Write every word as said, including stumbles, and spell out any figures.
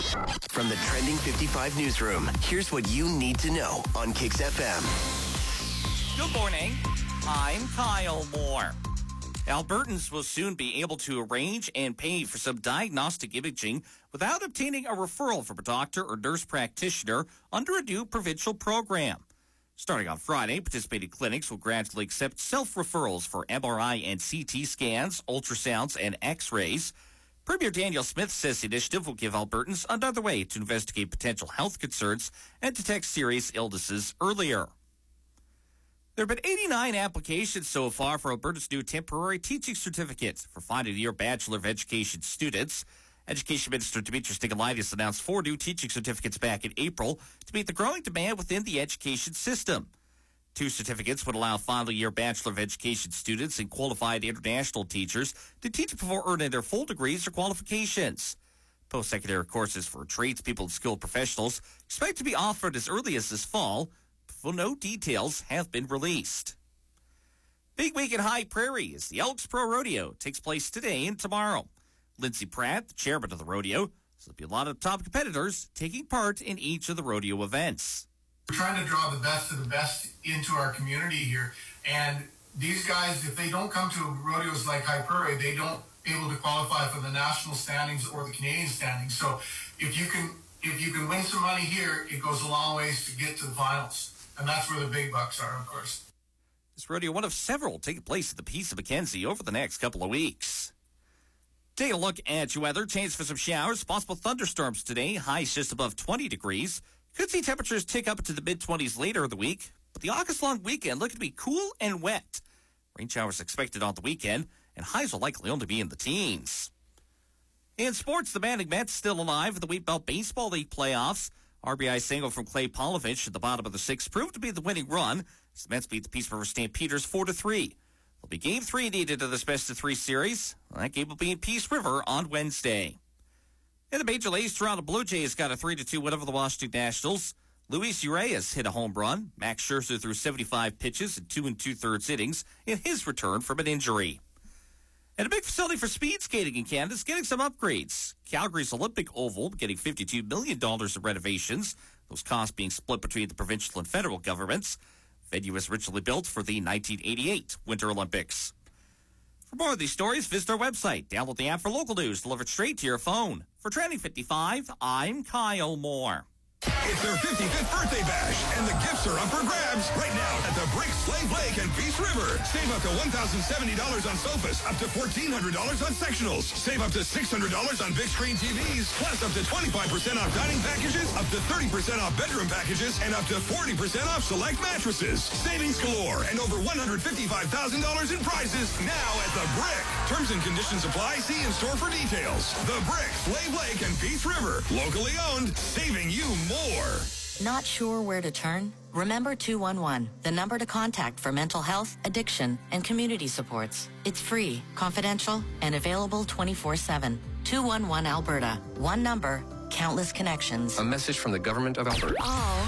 From the Trending fifty-five newsroom, here's what you need to know on Kicks F M. Good morning. I'm Kyle Moore. Albertans will soon be able to arrange and pay for some diagnostic imaging without obtaining a referral from a doctor or nurse practitioner under a new provincial program. Starting on Friday, participating clinics will gradually accept self-referrals for M R I and C T scans, ultrasounds, and X-rays. Premier Daniel Smith says the initiative will give Albertans another way to investigate potential health concerns and detect serious illnesses earlier. There have been eighty-nine applications so far for Alberta's new temporary teaching certificate for final-year Bachelor of Education students. Education Minister Demetrius Nicolaitis announced four new teaching certificates back in April to meet the growing demand within the education system. Two certificates would allow final-year Bachelor of Education students and qualified international teachers to teach before earning their full degrees or qualifications. Post-secondary courses for tradespeople and skilled professionals expect to be offered as early as this fall, but no details have been released. Big week in High Prairie as the Elks Pro Rodeo takes place today and tomorrow. Lindsey Pratt, the chairman of the rodeo, says there'll be a lot of top competitors taking part in each of the rodeo events. We're trying to draw the best of the best into our community here. And these guys, if they don't come to rodeos like High Prairie, they don't be able to qualify for the national standings or the Canadian standings. So if you can if you can win some money here, it goes a long ways to get to the finals. And that's where the big bucks are, of course. This rodeo, one of several taking place at the Peace of Mackenzie over the next couple of weeks. Take a look at your weather. Chance for some showers, possible thunderstorms today. Highs just above twenty degrees. Could see temperatures tick up into the mid-twenties later in the week, but the August-long weekend looking to be cool and wet. Rain showers expected on the weekend, and highs will likely only be in the teens. In sports, the Manning Mets still alive in the Wheatbelt Baseball League playoffs. R B I single from Clay Polovich at the bottom of the sixth proved to be the winning run as the Mets beat the Peace River Stampeders four to three. There'll be game three needed in this best-of-three series. That game will be in Peace River on Wednesday. In the Major Leagues, Toronto Blue Jays got a three to two win over the Washington Nationals. Luis Urias hit a home run. Max Scherzer threw seventy-five pitches in two and two-thirds innings in his return from an injury. And a big facility for speed skating in Canada is getting some upgrades. Calgary's Olympic Oval getting fifty-two million dollars in renovations, those costs being split between the provincial and federal governments. The venue was originally built for the nineteen eighty-eight Winter Olympics. For more of these stories, visit our website. Download the app for local news delivered straight to your phone. For Trending fifty-five, I'm Kyle Moore. It's their fifty-fifth birthday bash, and the gifts are up for grabs right now at the Brick, Slave Lake, and Peace River. Save up to one thousand seventy dollars on sofas, up to fourteen hundred dollars on sectionals. Save up to six hundred dollars on big screen T Vs, plus up to twenty-five percent off dining packages, up to thirty percent off bedroom packages, and up to forty percent off select mattresses. Savings galore and over one hundred fifty-five thousand dollars in prizes now at the Brick. Terms and conditions apply. See in store for details. The Brick, Slave Lake, and Peace River. Locally owned, saving you more. Not sure where to turn? Remember two one one, the number to contact for mental health, addiction, and community supports. It's free, confidential, and available twenty-four seven. two one one Alberta. One number, countless connections. A message from the Government of Alberta. All